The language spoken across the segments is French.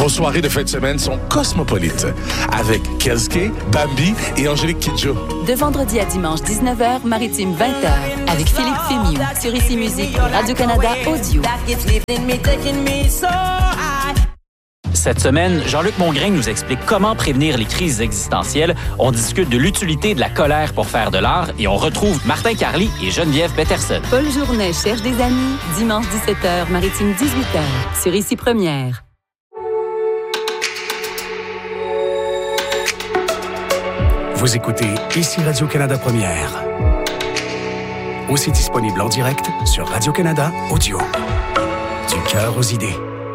soirées de fin de semaine sont cosmopolites, avec Kelske, Bambi et Angélique Kidjo. De vendredi à dimanche, 19h, Maritime 20h, avec Philippe Fémiou, sur Ici Musique, Radio-Canada Audio. Cette semaine, Jean-Luc Mongrain nous explique comment prévenir les crises existentielles. On discute de l'utilité de la colère pour faire de l'art et on retrouve Martin Carly et Geneviève Peterson. Paul Journet cherche des amis, dimanche 17h, Maritime 18h, sur Ici Première. Vous écoutez Ici Radio-Canada Première. Aussi disponible en direct sur Radio-Canada Audio. Du cœur aux idées.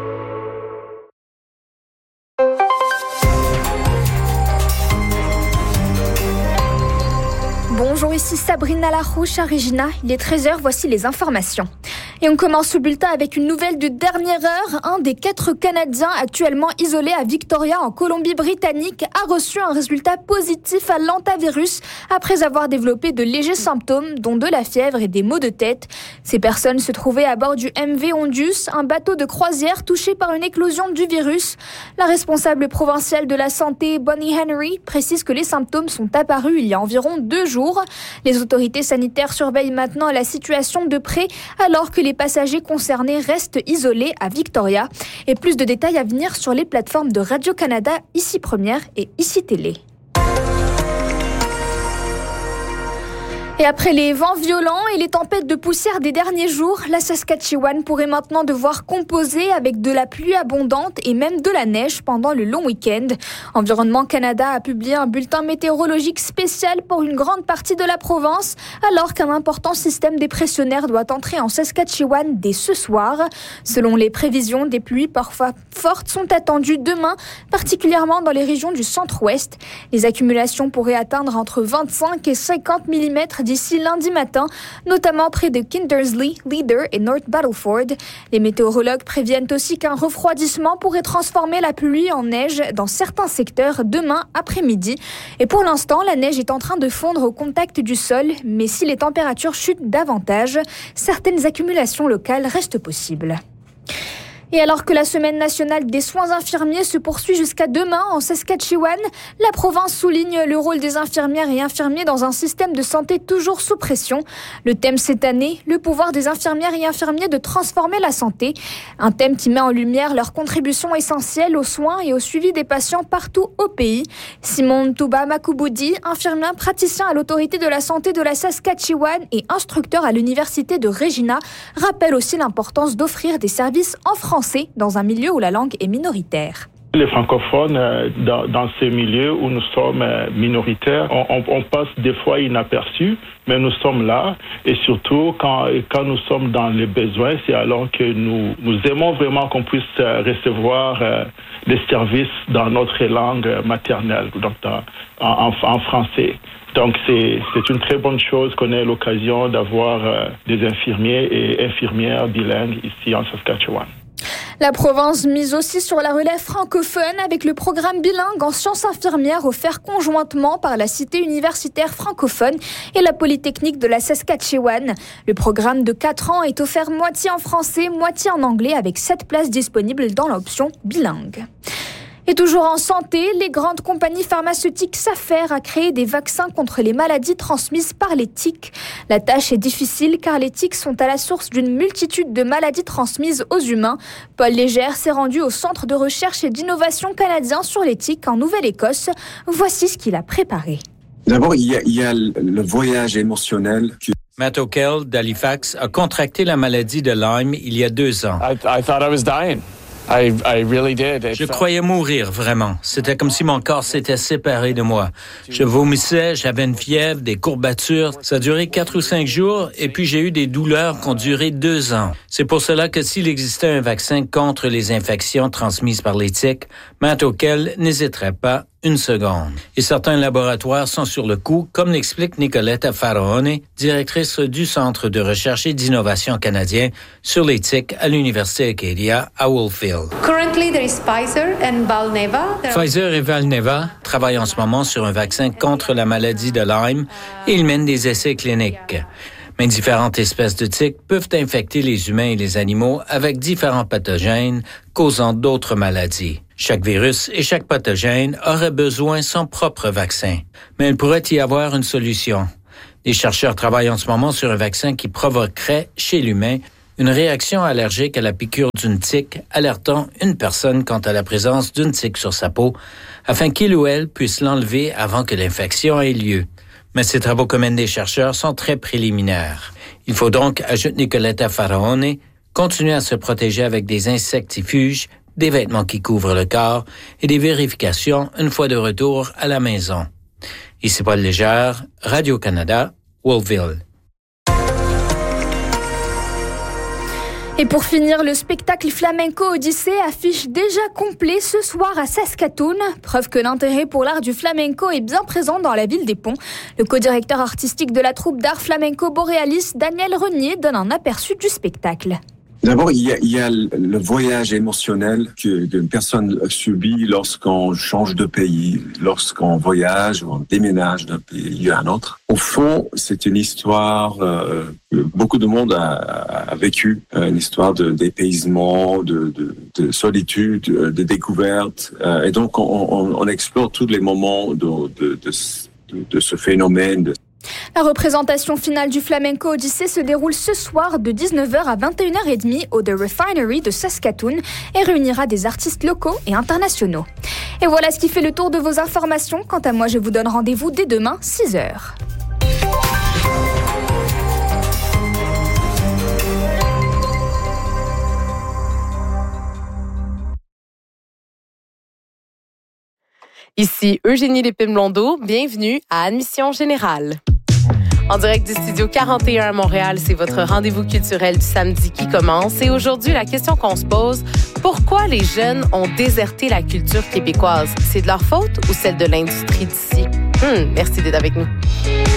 Bonjour, ici Sabrina Larouche à Regina. Il est 13h, voici les informations. Et on commence ce bulletin avec une nouvelle de dernière heure. Un des 4 Canadiens actuellement isolés à Victoria en Colombie-Britannique a reçu un résultat positif à l'hantavirus après avoir développé de légers symptômes, dont de la fièvre et des maux de tête. Ces personnes se trouvaient à bord du MV Ondius, un bateau de croisière touché par une éclosion du virus. La responsable provinciale de la santé, Bonnie Henry, précise que les symptômes sont apparus il y a environ 2 jours. Les autorités sanitaires surveillent maintenant la situation de près alors que les passagers concernés restent isolés à Victoria. Et plus de détails à venir sur les plateformes de Radio-Canada, Ici Première et Ici Télé. Et après les vents violents et les tempêtes de poussière des derniers jours, la Saskatchewan pourrait maintenant devoir composer avec de la pluie abondante et même de la neige pendant le long week-end. Environnement Canada a publié un bulletin météorologique spécial pour une grande partie de la province, alors qu'un important système dépressionnaire doit entrer en Saskatchewan dès ce soir. Selon les prévisions, des pluies parfois fortes sont attendues demain, particulièrement dans les régions du centre-ouest. Les accumulations pourraient atteindre entre 25 et 50 mm d'ici lundi matin, notamment près de Kindersley, Leader et North Battleford. Les météorologues préviennent aussi qu'un refroidissement pourrait transformer la pluie en neige dans certains secteurs demain après-midi. Et pour l'instant, la neige est en train de fondre au contact du sol, mais si les températures chutent davantage, certaines accumulations locales restent possibles. Et alors que la semaine nationale des soins infirmiers se poursuit jusqu'à demain en Saskatchewan, la province souligne le rôle des infirmières et infirmiers dans un système de santé toujours sous pression. Le thème cette année, le pouvoir des infirmières et infirmiers de transformer la santé. Un thème qui met en lumière leur contribution essentielle aux soins et au suivi des patients partout au pays. Simon Touba Makuboudi, infirmier praticien à l'autorité de la santé de la Saskatchewan et instructeur à l'université de Regina, rappelle aussi l'importance d'offrir des services en français dans un milieu où la langue est minoritaire. Les francophones, dans ces milieux où nous sommes minoritaires, on passe des fois inaperçus, mais nous sommes là. Et surtout, quand nous sommes dans les besoins, c'est alors que nous aimons vraiment qu'on puisse recevoir des services dans notre langue maternelle, donc en français. Donc, c'est une très bonne chose qu'on ait l'occasion d'avoir des infirmiers et infirmières bilingues ici en Saskatchewan. La province mise aussi sur la relève francophone avec le programme bilingue en sciences infirmières offert conjointement par la Cité universitaire francophone et la Polytechnique de la Saskatchewan. Le programme de 4 ans est offert moitié en français, moitié en anglais avec 7 places disponibles dans l'option bilingue. Et toujours en santé, les grandes compagnies pharmaceutiques s'affairent à créer des vaccins contre les maladies transmises par les tiques. La tâche est difficile car les tiques sont à la source d'une multitude de maladies transmises aux humains. Paul Légère s'est rendu au Centre de recherche et d'innovation canadien sur les tiques en Nouvelle-Écosse. Voici ce qu'il a préparé. D'abord, il y a le voyage émotionnel. Matt O'Kell d'Halifax a contracté la maladie de Lyme il y a 2 ans. I thought I was dying. I really did. Je croyais mourir, vraiment. C'était comme si mon corps s'était séparé de moi. Je vomissais, j'avais une fièvre, des courbatures. Ça a duré 4 ou 5 jours et puis j'ai eu des douleurs qui ont duré 2 ans. C'est pour cela que s'il existait un vaccin contre les infections transmises par les tiques, Matt O'Kell n'hésiterait pas une seconde. Et certains laboratoires sont sur le coup, comme l'explique Nicoletta Faraone, directrice du Centre de recherche et d'innovation canadien sur les tiques à l'Université Acadia à Woolfield. Currently, there is Pfizer and Valneva. Pfizer et Valneva travaillent en ce moment sur un vaccin contre la maladie de Lyme et ils mènent des essais cliniques. Mais différentes espèces de tiques peuvent infecter les humains et les animaux avec différents pathogènes causant d'autres maladies. Chaque virus et chaque pathogène aurait besoin son propre vaccin. Mais il pourrait y avoir une solution. Les chercheurs travaillent en ce moment sur un vaccin qui provoquerait, chez l'humain, une réaction allergique à la piqûre d'une tique, alertant une personne quant à la présence d'une tique sur sa peau, afin qu'il ou elle puisse l'enlever avant que l'infection ait lieu. Mais ces travaux que mènent les chercheurs sont très préliminaires. Il faut donc, ajoute Nicoletta Faraone, continuer à se protéger avec des insectifuges, des vêtements qui couvrent le corps et des vérifications une fois de retour à la maison. Ici Paul Légère, Radio-Canada, Wolfville. Et pour finir, le spectacle Flamenco Odyssée affiche déjà complet ce soir à Saskatoon. Preuve que l'intérêt pour l'art du flamenco est bien présent dans la ville des Ponts. Le co-directeur artistique de la troupe d'art flamenco Borealis, Daniel Renier, donne un aperçu du spectacle. D'abord, il y a le voyage émotionnel qu'une personne subit lorsqu'on change de pays, lorsqu'on voyage ou on déménage d'un pays à un autre. Au fond, c'est une histoire que beaucoup de monde a vécu, une histoire de dépaysement, de solitude, de découverte. Et donc, on explore tous les moments de ce phénomène. La représentation finale du Flamenco Odyssée se déroule ce soir de 19h à 21h30 au The Refinery de Saskatoon et réunira des artistes locaux et internationaux. Et voilà ce qui fait le tour de vos informations. Quant à moi, je vous donne rendez-vous dès demain, 6h. Ici Eugénie Lépine-Blondeau, bienvenue à Admission Générale. En direct du Studio 41 à Montréal, c'est votre rendez-vous culturel du samedi qui commence. Et aujourd'hui, la question qu'on se pose, pourquoi les jeunes ont déserté la culture québécoise? C'est de leur faute ou celle de l'industrie d'ici? Merci d'être avec nous.